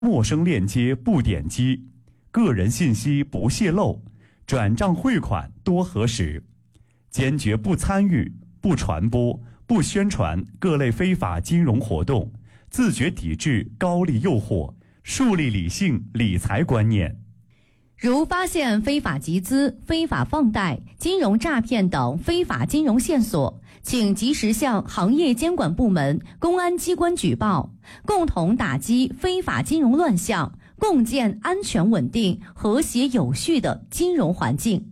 陌生链接不点击，个人信息不泄露，转账汇款多核实，坚决不参与、不传播、不宣传各类非法金融活动，自觉抵制高利诱惑，树立理性理财观念。 如发现非法集资、非法放贷、金融诈骗等非法金融线索，请及时向行业监管部门、公安机关举报，共同打击非法金融乱象，共建安全稳定、和谐有序的金融环境。